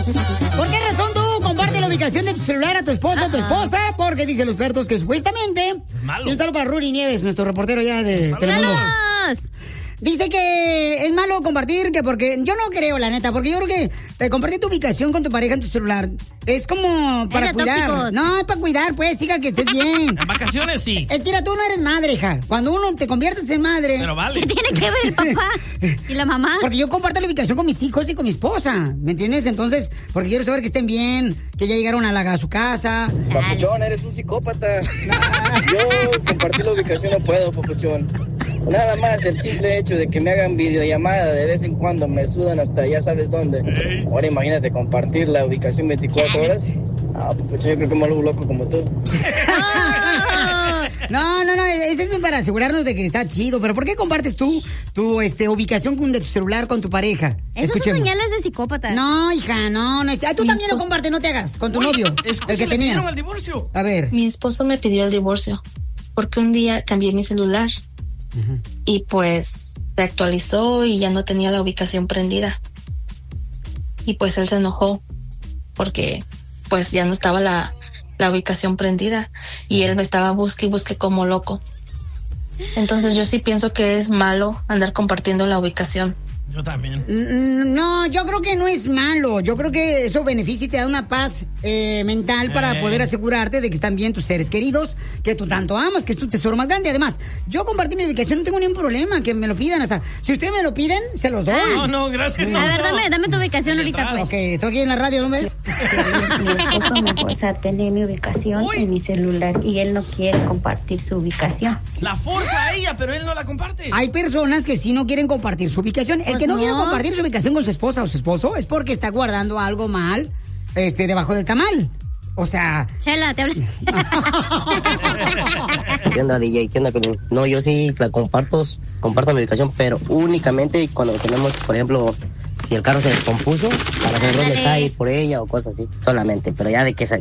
¿Por qué razón tú comparte la ubicación de tu celular a tu esposo o tu esposa? Porque dicen los expertos que supuestamente... Malo. Y un saludo para Rudy Nieves, nuestro reportero ya de Telemundo. Dice que es malo compartir, que porque... Yo no creo, la neta, porque yo creo que compartir tu ubicación con tu pareja en tu celular es como para cuidar. Tóxicos. No, es para cuidar, pues, hija, que estés bien. En vacaciones sí. Es que mira, tú no eres madre, hija. Cuando uno te conviertes en madre... Pero vale. ¿Qué tiene que ver el papá y la mamá? Porque yo comparto la ubicación con mis hijos y con mi esposa, ¿me entiendes? Entonces, porque quiero saber que estén bien, que ya llegaron a su casa. Papuchón, eres un psicópata. Yo compartir la ubicación no puedo, papuchón. Nada más el simple hecho de que me hagan videollamada de vez en cuando me sudan hasta ya sabes dónde. Ahora imagínate compartir la ubicación 24 horas. Ah, papuchón, yo creo que me vuelvo loco como tú. No, eso es para asegurarnos de que está chido. Pero ¿por qué compartes tú tu ubicación de tu celular con tu pareja? Esos son señales de psicópata. No, hija, no. Tú también lo compartes, no te hagas, con tu novio, el que tenías. El divorcio. A ver. Mi esposo me pidió el divorcio porque un día cambié mi celular y pues se actualizó y ya no tenía la ubicación prendida. Y pues él se enojó porque pues ya no estaba la ubicación prendida y él me estaba busque y busque como loco. Entonces yo sí pienso que es malo andar compartiendo la ubicación. Yo también. No, yo creo que no es malo. Yo creo que eso beneficia y te da una paz mental para poder asegurarte de que están bien tus seres queridos, que tú tanto amas, que es tu tesoro más grande. Además, yo compartí mi ubicación, no tengo ningún problema, que me lo pidan. Hasta si ustedes me lo piden, se los doy. No, gracias. A ver, dame tu ubicación ahorita, pues. Ok, estoy aquí en la radio, ¿no ves? Mi esposo me fuerza a tener mi ubicación en mi celular y él no quiere compartir su ubicación. La forza a ella, pero él no la comparte. Hay personas que sí no quieren compartir su ubicación. El que no quiere compartir su ubicación con su esposa o su esposo es porque está guardando algo mal debajo del tamal. O sea... Chela, te hablo. ¿Qué onda, DJ? ¿Qué onda, Pelín? No, yo sí la comparto mi ubicación, pero únicamente cuando tenemos, por ejemplo, si el carro se descompuso, para saber dónde está, ir por ella o cosas así. Solamente, pero ya de que